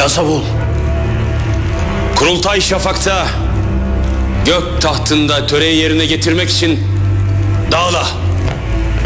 Yasa bul. Kurultay şafakta gök tahtında töreyi yerine getirmek için dağla.